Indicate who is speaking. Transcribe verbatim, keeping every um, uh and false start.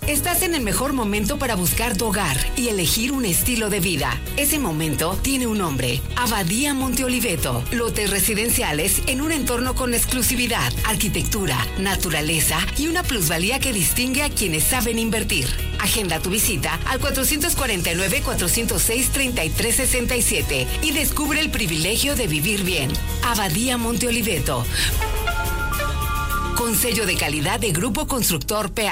Speaker 1: Estás en el mejor momento para buscar tu hogar y elegir un estilo de vida. Ese momento tiene un nombre: Abadía Monte Oliveto. Lotes residenciales en un entorno con exclusividad, arquitectura, naturaleza y una plusvalía que distingue a quienes saben invertir. Agenda tu visita al cuatro cuatro nueve, cuatro cero seis, tres tres seis siete y descubre el privilegio de vivir bien. Abadía Monte Oliveto. Con sello de calidad de Grupo Constructor P A.